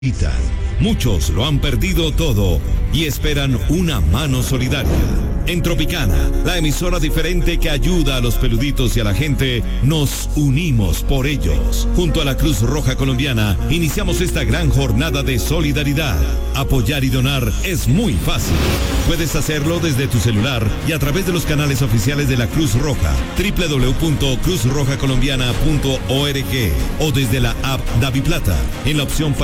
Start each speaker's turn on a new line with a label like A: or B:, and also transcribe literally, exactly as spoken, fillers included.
A: Muchos lo han perdido todo y esperan una mano solidaria. En Tropicana, la emisora diferente que ayuda a los peluditos y a la gente, nos unimos por ellos. Junto a la Cruz Roja Colombiana, iniciamos esta gran jornada de solidaridad. Apoyar y donar es muy fácil. Puedes hacerlo desde tu celular y a través de los canales oficiales de la Cruz Roja, doble u doble u doble u punto cruz roja colombiana punto org, o desde la app DaviPlata, en la opción